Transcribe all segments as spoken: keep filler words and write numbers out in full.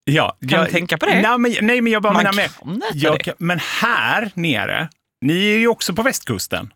Ja, kan jag, du tänka på det? Nej, men, nej, men jag bara Man menar med. kan äta Jag, det. men här nere, ni är ju också på västkusten.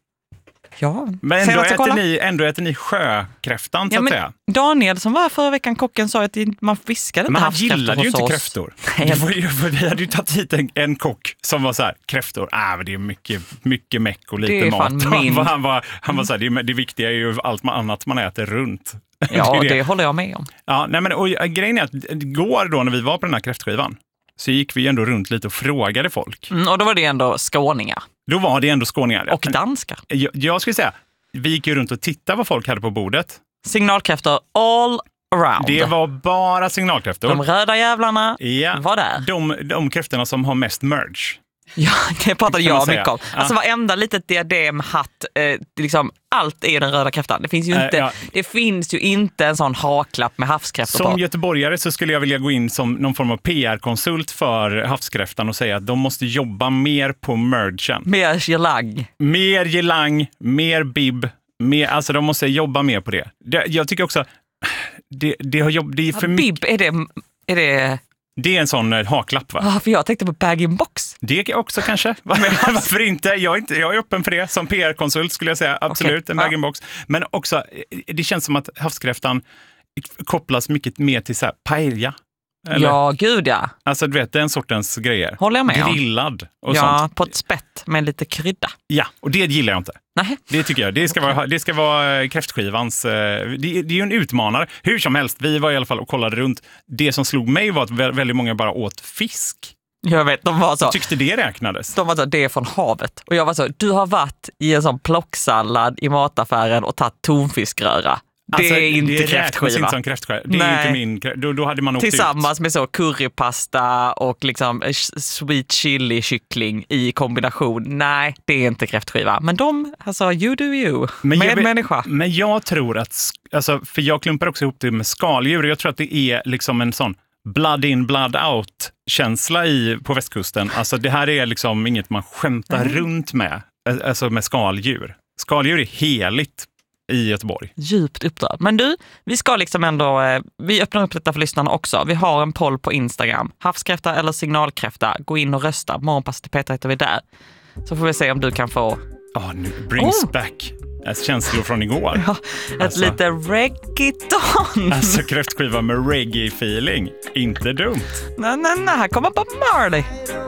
Ja. Men ändå Senast jag äter, kollade. ni, ändå äter ni sjökräftan, så Ja, att men säga. Daniel som var förra veckan, kocken, sa att man fiskade Men inte han havskräftor gillade ju hos inte oss. kräftor. Nej, Det var ju, för vi hade ju tagit hit en, en kock som var så här, kräftor, ah, men det är mycket, mycket meck och Det lite är mat. fan min. Han var, han var, han var så här, det, det viktiga är ju allt man, annat man äter runt. Ja, det, är det håller jag med om. Ja, nej, men och, grejen är att igår då när vi var på den här kräftskivan så gick vi ändå runt lite och frågade folk. Mm, och då var det ändå skåningar. Då var det ändå skåningar. Och danskar. Jag, jag skulle säga, vi gick ju runt och tittade vad folk hade på bordet. Signalkräftor all around. Det var bara signalkräftor. De röda jävlarna Ja, var där. de, de kräftorna som har mest merge. Ja, det pratade Kan man jag säga. mycket om. Ja. Alltså varenda litet diadem, hatt, eh, liksom, allt är den röda kräftan. Det finns ju Äh, inte, ja. det finns ju inte en sån haklapp med havskräftor Som på. göteborgare så skulle jag vilja gå in som någon form av P R-konsult för havskräftan och säga att de måste jobba mer på mergen. Mer gelang. Mer gelang, mer bib, mer, alltså de måste jobba mer på det. det jag tycker också, det, det, har jobb, det är för mycket. Bib, är det... Är det... Det är en sån eh, haklapp, va? Ah, för jag tänkte på bag-in-box. Det också kanske. Varför inte? Jag är, inte? jag är öppen för det. Som P R-konsult skulle jag säga. Absolut, Okay. en bag-in-box. Men också, det känns som att havskräftan kopplas mycket mer till så här paella. Eller? Ja, gud ja. Alltså du vet, den sortens grejer. Håller jag med om. Grillad och Ja, sånt. på ett spett med lite krydda. Ja, och det gillar jag inte. Nej. Det tycker jag. Det ska vara, det ska vara kräftskivans... eh, Det, det är ju en utmanare. Hur som helst, vi var i alla fall och kollade runt. Det som slog mig var att vä- väldigt många bara åt fisk. Jag vet, de var så. Tyckte det räknades? De var så, det är från havet. Och jag var så, du har varit i en sån plocksallad i mataffären och tagit tonfiskröra. Det Alltså, är inte det räknas kräftskiva. inte som kräftskiva. Det är Nej. inte min... krä- Då, då hade man åkt ut. Tillsammans med så currypasta och liksom sweet chili kyckling i kombination. Nej, det är inte kräftskiva. Men de, alltså, you do you. Men med jag, människa. Men jag tror att... Alltså, för jag klumpar också ihop det med skaldjur. Jag tror att det är liksom en sån blood in, blood out känsla i, på västkusten. Alltså det här är liksom inget man skämtar mm. runt med. Alltså med skaldjur. Skaldjur är heligt i Göteborg. Djupt upprörd. Men du, vi ska liksom ändå, eh, vi öppnar upp detta för lyssnarna också. Vi har en poll på Instagram. Havskräfta eller signalkräfta. Gå in och rösta. Morgonpasset till Peter heter vi där. Så får vi se om du kan få... Oh, nu brings Oh. back alltså, känslor från igår. Ja, ett Alltså- lite reggaeton. Alltså kräftskiva med reggae-feeling. Inte dumt. Nej, nej, nej. Här kommer Bob Marley.